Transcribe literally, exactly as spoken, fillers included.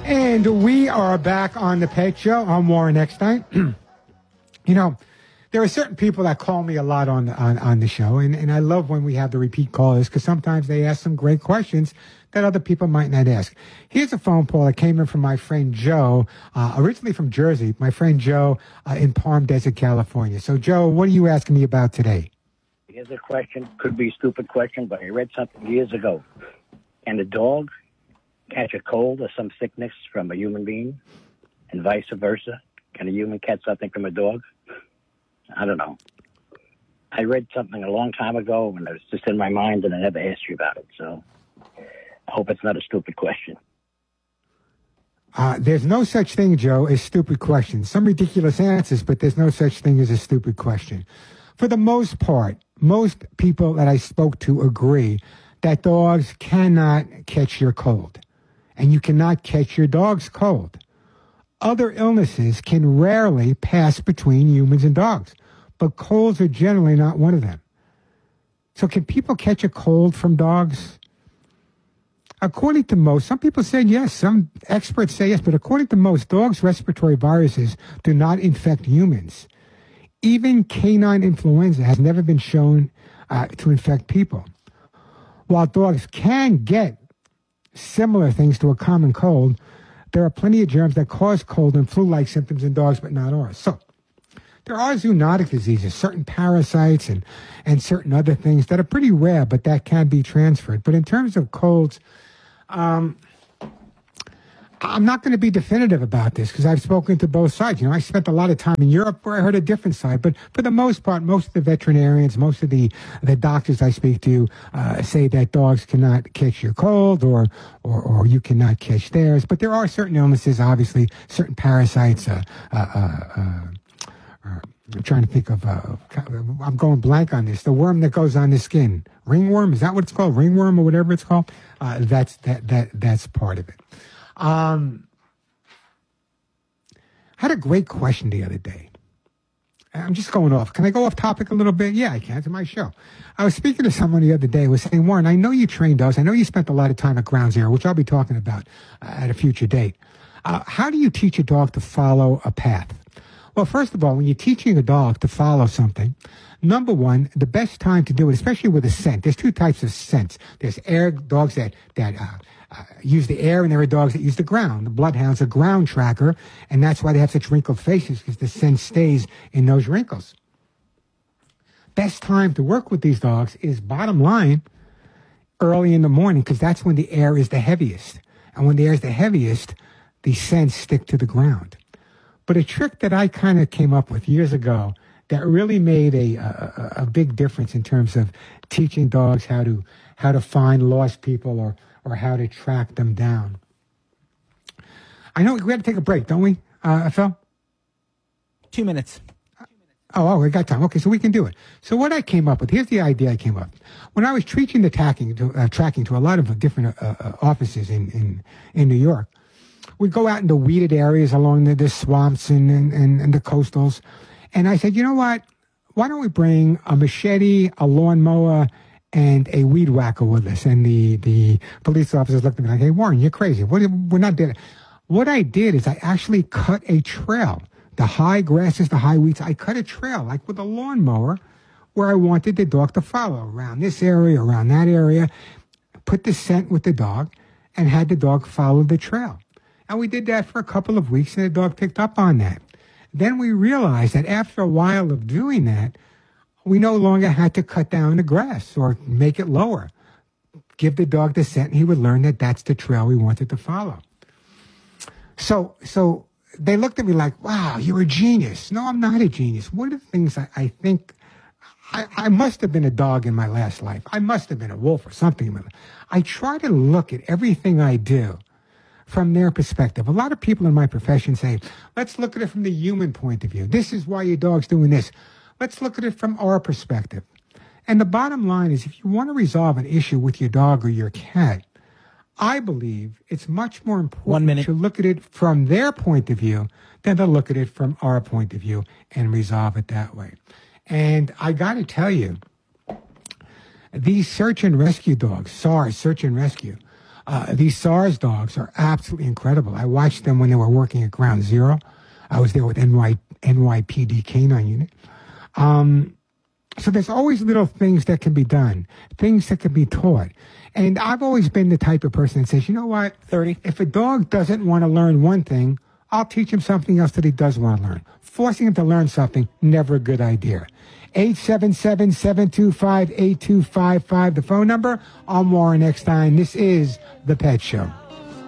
And we are back on the Pet Show. I'm Warren Eckstein. You know, there are certain people that call me a lot on on, on the show, and, and I love when we have the repeat callers because sometimes they ask some great questions that other people might not ask. Here's a phone call that came in from my friend Joe, uh, originally from Jersey, my friend Joe uh, in Palm Desert, California. So, Joe, what are you asking me about today? Here's a question. Could be a stupid question, but I read something years ago. Can a dog catch a cold or some sickness from a human being, and vice versa? Can a human catch something from a dog? I don't know. I read something a long time ago, and it was just in my mind, and I never asked you about it. So I hope it's not a stupid question. Uh, there's no such thing, Joe, as stupid questions. Some ridiculous answers, but there's no such thing as a stupid question. For the most part, most people that I spoke to agree that dogs cannot catch your cold, and you cannot catch your dog's cold. Other illnesses can rarely pass between humans and dogs, but colds are generally not one of them. So can people catch a cold from dogs? According to most, some people said yes, some experts say yes, but according to most, dogs' respiratory viruses do not infect humans. Even canine influenza has never been shown uh, to infect people. While dogs can get similar things to a common cold, there are plenty of germs that cause cold and flu-like symptoms in dogs, but not ours. So there are zoonotic diseases, certain parasites and, and certain other things that are pretty rare, but that can be transferred. But in terms of colds, um, I'm not going to be definitive about this because I've spoken to both sides. You know, I spent a lot of time in Europe where I heard a different side. But for the most part, most of the veterinarians, most of the, the doctors I speak to uh, say that dogs cannot catch your cold or, or or you cannot catch theirs. But there are certain illnesses, obviously, certain parasites. Uh, uh, uh, uh, uh, I'm trying to think of, uh, I'm going blank on this. The worm that goes on the skin. Ringworm, is that what it's called? Ringworm or whatever it's called? Uh, that's that that that's part of it. Um, I had a great question the other day. I'm just going off. Can I go off topic a little bit? Yeah, I can. It's my show. I was speaking to someone the other day who was saying, Warren, I know you train dogs. I know you spent a lot of time at Ground Zero, which I'll be talking about uh, at a future date. Uh, how do you teach a dog to follow a path? Well, first of all, when you're teaching a dog to follow something, number one, the best time to do it, especially with a scent, there's two types of scents. There's air dogs that, that, uh, Uh, use the air, and there are dogs that use the ground. The bloodhound's a ground tracker, and that's why they have such wrinkled faces, because the scent stays in those wrinkles. Best time to work with these dogs is, bottom line, early in the morning, because that's when the air is the heaviest. And when the air is the heaviest, the scents stick to the ground. But a trick that I kind of came up with years ago that really made a, a a big difference in terms of teaching dogs how to how to find lost people or or how to track them down. I know we have to take a break, don't we, uh, Phil? Two minutes. Oh, oh, we got time. Okay, so we can do it. So what I came up with, here's the idea I came up with. When I was teaching the tracking to, uh, tracking to a lot of different uh, uh, offices in, in, in New York, we'd go out into weeded areas along the, the swamps and, and, and the coastals. And I said, you know what? Why don't we bring a machete, a lawnmower, and a weed whacker with us? And the, the police officers looked at me like, hey, Warren, you're crazy. What, we're not doing it. What I did is I actually cut a trail. The high grasses, the high weeds, I cut a trail, like with a lawnmower, where I wanted the dog to follow, around this area, around that area, put the scent with the dog, and had the dog follow the trail. And we did that for a couple of weeks, and the dog picked up on that. Then we realized that after a while of doing that, we no longer had to cut down the grass or make it lower. Give the dog the scent, and he would learn that that's the trail we wanted to follow. So, so they looked at me like, wow, you're a genius. No, I'm not a genius. One of the things I, I think, I, I must have been a dog in my last life. I must have been a wolf or something in my life. I try to look at everything I do from their perspective. A lot of people in my profession say, let's look at it from the human point of view. This is why your dog's doing this. Let's look at it from our perspective. And the bottom line is, if you want to resolve an issue with your dog or your cat, I believe it's much more important to look at it from their point of view than to look at it from our point of view and resolve it that way. And I got to tell you, these search and rescue dogs, SARS, search and rescue, Uh, these SARS dogs are absolutely incredible. I watched them when they were working at Ground Zero. I was there with N Y, N Y P D Canine Unit. Um, so there's always little things that can be done, things that can be taught. And I've always been the type of person that says, you know what? thirty. If a dog doesn't want to learn one thing, I'll teach him something else that he does want to learn. Forcing him to learn something, never a good idea. eight seven seven, seven two five, eight two five five, the phone number. I'm Warren Eckstein. This is The Pet Show.